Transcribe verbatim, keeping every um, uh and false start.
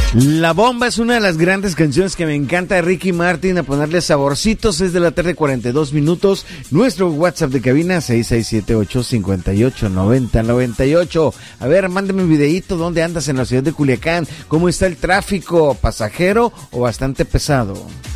La Bomba es una de las grandes canciones que me encanta de Ricky Martin. A ponerle saborcitos. Es de la tarde, cuarenta y dos minutos. Nuestro WhatsApp de cabina seis seis siete ocho, cinco ocho, nueve cero nueve ocho. A ver, mándame un videíto. ¿Dónde andas en la ciudad de Culiacán? ¿Cómo está el tráfico? ¿Pasajero o bastante pesado?